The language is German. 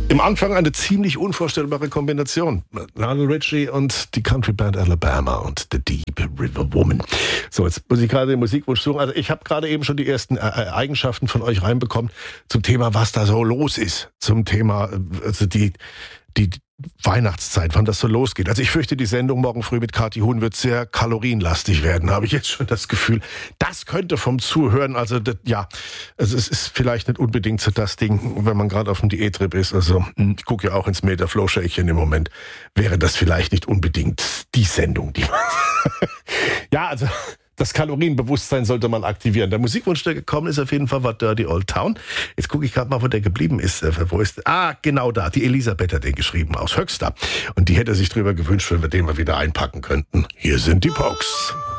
Im Anfang eine ziemlich unvorstellbare Kombination. Lionel Richie und die Countryband Alabama und The Deep River Woman. So, jetzt muss ich gerade den Musikwunsch suchen. Also ich habe gerade eben schon die ersten Eigenschaften von euch reinbekommen zum Thema, was da so los ist. Zum Thema, also die Weihnachtszeit, wann das so losgeht. Also ich fürchte, die Sendung morgen früh mit Kathi Huhn wird sehr kalorienlastig werden, habe ich jetzt schon das Gefühl. Das könnte vom Zuhören, also es ist vielleicht nicht unbedingt so das Ding, wenn man gerade auf dem Diättrip ist. Also ich gucke ja auch ins Metaflow-Shäkchen im Moment. Wäre das vielleicht nicht unbedingt die Sendung, die ja, also das Kalorienbewusstsein sollte man aktivieren. Der Musikwunsch, der gekommen ist, auf jeden Fall war Dirty Old Town. Jetzt gucke ich gerade mal, wo der geblieben ist. Wo ist genau da. Die Elisabeth hat den geschrieben, aus Höxter. Und die hätte sich drüber gewünscht, wenn wir den mal wieder einpacken könnten. Hier sind die Pokes.